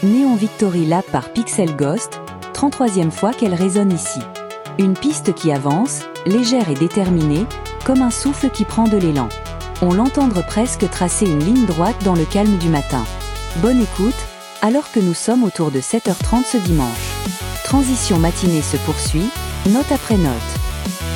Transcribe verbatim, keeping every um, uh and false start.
Neon Victory Lap par Pixel Ghost, trente-troisième fois qu'elle résonne ici. Une piste qui avance, légère et déterminée, comme un souffle qui prend de l'élan. On l'entendre presque tracer une ligne droite dans le calme du matin. Bonne écoute, alors que nous sommes autour de sept heures trente ce dimanche. Transition matinée se poursuit, note après note.